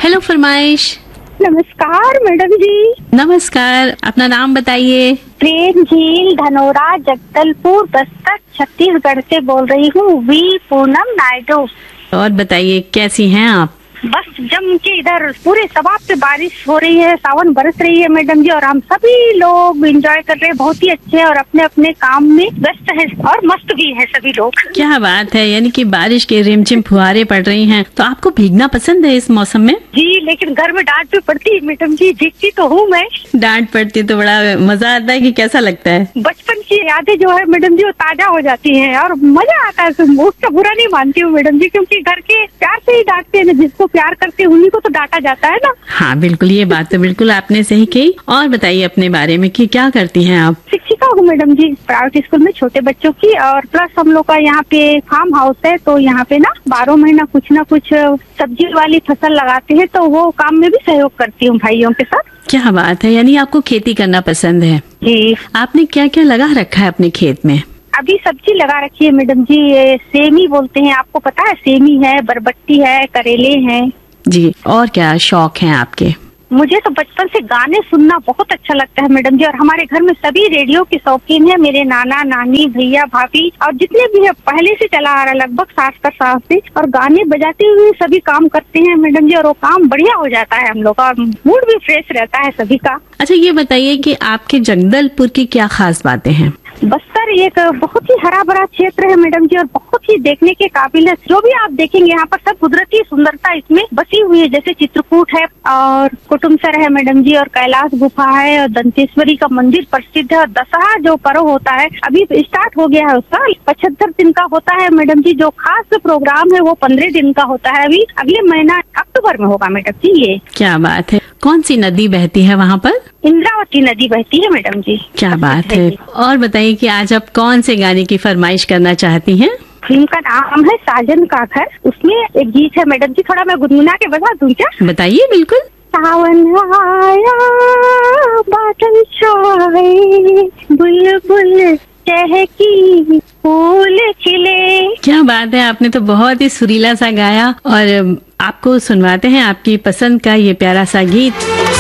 Hello फरमाइश। नमस्कार madam जी। नमस्कार, अपना नाम बताइए। प्रेम झील धनोरा जगदलपुर बस्तर छत्तीसगढ़ से बोल रही हूँ, वी पूनम नायडू। और बताइए कैसी हैं आप? बस जम के इधर पूरे सबाब पे बारिश हो रही है, सावन बरस रही है मैडम जी, और हम सभी लोग एंजॉय कर रहे हैं, बहुत ही अच्छे और अपने अपने काम में व्यस्त है और मस्त भी है सभी लोग। क्या बात है, यानी कि बारिश के रिमझिम फुहारे पड़ रही हैं, तो आपको भीगना पसंद है इस मौसम में? जी, लेकिन घर में डांट भी पड़ती है मैडम जी, भीगती तो हूँ मैं। डांट पड़ती तो बड़ा मजा आता है कि कैसा लगता है? बचपन की यादें जो है मैडम जी वो ताजा हो जाती है और मजा आता है। उसका बुरा नहीं मानती हूँ मैडम जी, क्योंकि घर के प्यार से ही डांटते हैं, जिसको प्यार करते हैं उन्हीं को तो डांटा जाता है ना। हाँ बिल्कुल, ये बात तो बिल्कुल आपने सही कही। और बताइए अपने बारे में कि क्या करती हैं आप? शिक्षिका हूँ मैडम जी, प्राइवेट स्कूल में छोटे बच्चों की, और प्लस हम लोग का यहाँ पे फार्म हाउस है, तो यहाँ पे ना 12 महीना कुछ ना कुछ सब्जी वाली फसल लगाते हैं, तो वो काम में भी सहयोग करती हूँ भाइयों के साथ। क्या बात है, यानी आपको खेती करना पसंद है। जी। आपने क्या क्या लगा रखा है अपने खेत में? अभी सब्जी लगा रखी है मैडम जी, ये सेमी बोलते हैं, आपको पता है? सेमी है, बरबट्टी है, करेले हैं। जी, और क्या शौक हैं आपके? मुझे तो बचपन से गाने सुनना बहुत अच्छा लगता है मैडम जी, और हमारे घर में सभी रेडियो के शौकीन है, मेरे नाना नानी भैया भाभी और जितने भी है, पहले से चला आ रहा है लगभग 60 साल से, और गाने बजाते हुए सभी काम करते हैं मैडम जी, और वो काम बढ़िया हो जाता है हम लोग का, और मूड भी फ्रेश रहता है सभी का। अच्छा ये बताइए कि आपके जगदलपुर की क्या खास बातें हैं? बस्तर एक बहुत ही हरा भरा क्षेत्र है मैडम जी, और बहुत ही देखने के काबिल है। जो भी आप देखेंगे यहाँ पर सब कुदरती सुंदरता इसमें बसी हुई है, जैसे चित्रकूट है और कुटुमसर है मैडम जी, और कैलाश गुफा है, और दंतेश्वरी का मंदिर प्रसिद्ध है, और दशहरा जो पर्व होता है अभी स्टार्ट हो गया है, उसका 75 दिन का होता है मैडम जी। जो खास प्रोग्राम है वो 15 दिन का होता है, अभी अगले महीना अक्टूबर में होगा मैडम जी। ये क्या बात है, कौन सी नदी बहती है वहाँ पर? इंद्रावती नदी बहती है मैडम जी। क्या बात है। और बताइए कि आज आप कौन से गाने की फरमाइश करना चाहती हैं? फिल्म का नाम है साजन का घर, उसमें एक गीत है मैडम जी, थोड़ा मैं गुनगुना के बता दूं क्या? बताइए बिल्कुल। सावन आया बादल छाए, बुलबुल चहकी फूल खिले। क्या बात है, आपने तो बहुत ही सुरीला सा गाया, और आपको सुनवाते हैं आपकी पसंद का ये प्यारा सा गीत।